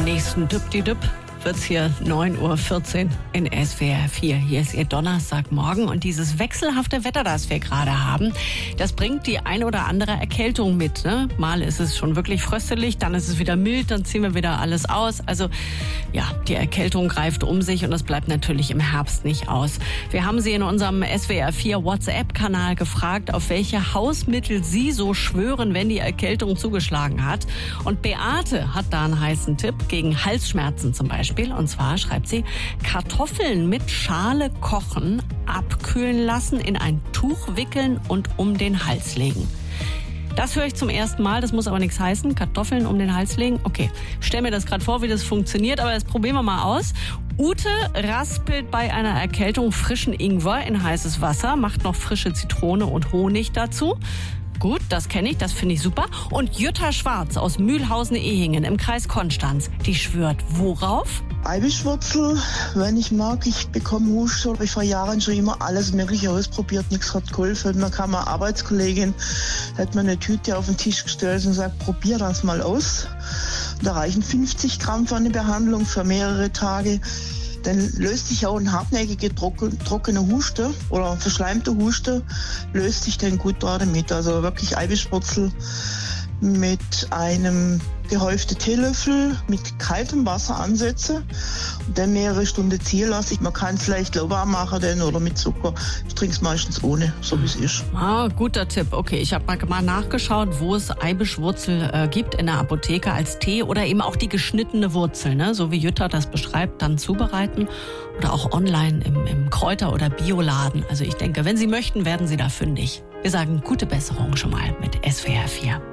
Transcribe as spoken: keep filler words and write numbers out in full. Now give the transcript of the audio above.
dem nächsten Düpp-die-Düpp wird's hier neun Uhr vierzehn in S W R vier. Hier ist Ihr Donnerstagmorgen und dieses wechselhafte Wetter, das wir gerade haben, das bringt die ein oder andere Erkältung mit. Ne? Mal ist es schon wirklich fröstelig, dann ist es wieder mild, dann ziehen wir wieder alles aus. Also ja, die Erkältung greift um sich und das bleibt natürlich im Herbst nicht aus. Wir haben Sie in unserem S W R vier WhatsApp-Kanal gefragt, auf welche Hausmittel Sie so schwören, wenn die Erkältung zugeschlagen hat. Und Beate hat da einen heißen Tipp gegen Halsschmerzen zum Beispiel. Und zwar schreibt sie, Kartoffeln mit Schale kochen, abkühlen lassen, in ein Tuch wickeln und um den Hals legen. Das höre ich zum ersten Mal, das muss aber nichts heißen. Kartoffeln um den Hals legen? Okay, stell mir das gerade vor, wie das funktioniert, aber das probieren wir mal aus. Ute raspelt bei einer Erkältung frischen Ingwer in heißes Wasser, macht noch frische Zitrone und Honig dazu. Gut, das kenne ich, das finde ich super. Und Jutta Schwarz aus Mühlhausen-Ehingen im Kreis Konstanz, die schwört worauf? Eibischwurzel, wenn ich mag, ich bekomme Husten. Habe ich vor Jahren schon immer alles Mögliche ausprobiert, nichts hat geholfen. Dann kam eine Arbeitskollegin, hat mir eine Tüte auf den Tisch gestellt und gesagt, probier das mal aus. Da reichen fünfzig Gramm für eine Behandlung für mehrere Tage. Dann löst sich auch ein hartnäckiger, trockener Husten oder verschleimter Husten, löst sich dann gut damit. Also wirklich Eibischwurzel mit einem gehäuften Teelöffel mit kaltem Wasser ansetze und dann mehrere Stunden ziehen lasse. Man kann es vielleicht lauwarm machen denn, oder mit Zucker. Ich trinke es meistens ohne, so wie es ist. Ah, guter Tipp. Okay, ich habe mal nachgeschaut, wo es Eibischwurzel äh, gibt in der Apotheke als Tee oder eben auch die geschnittene Wurzel, ne? So wie Jutta das beschreibt, dann zubereiten oder auch online im, im Kräuter- oder Bioladen. Also ich denke, wenn Sie möchten, werden Sie da fündig. Wir sagen gute Besserung schon mal mit S W R vier.